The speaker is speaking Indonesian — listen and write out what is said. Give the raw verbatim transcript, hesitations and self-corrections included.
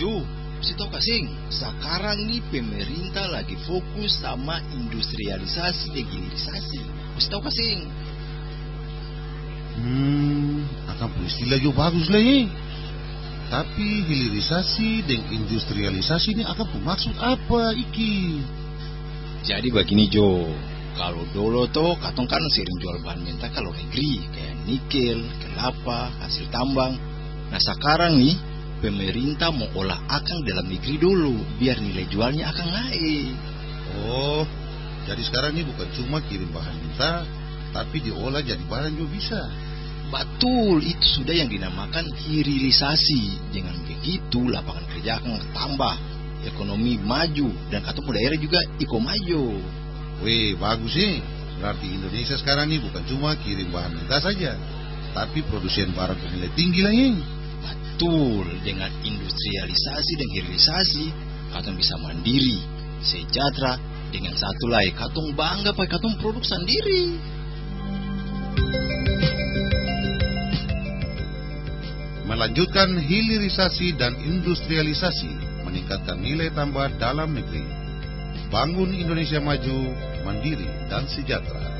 Jo, mesti tahu kasing, sekarang nih pemerintah lagi fokus sama industrialisasi dan hilirisasi. Mesti tahu kasing. Hmm, akan istilah jo bagus lah ya. Tapi hilirisasi dan industrialisasi ini akan maksud apa iki? Jadi begini Jo, kalau dulu tuh katong kan sering jual bahan mentah kalau negeri kayak nikel, kelapa, hasil tambang. Nah sekarang nih pemerintah mau olah akang dalam negeri dulu biar nilai jualnya akan naik. Oh, jadi sekarang ini bukan cuma kirim bahan mentah, tapi diolah jadi barang juga bisa. Betul, itu sudah yang dinamakan hilirisasi. Dengan begitu lapangan kerja akan tambah, ekonomi maju, dan katong daerah juga iko maju. Wih, bagus sih. Berarti Indonesia sekarang ini bukan cuma kirim bahan mentah saja, tapi produsen barang bernilai tinggi lah ini. Betul, dengan industrialisasi dan hilirisasi katong bisa mandiri, sejahtera, dengan satu lagi katong bangga pakai katong produk sendiri. Melanjutkan hilirisasi dan industrialisasi, meningkatkan nilai tambah dalam negeri. Bangun Indonesia maju, mandiri dan sejahtera.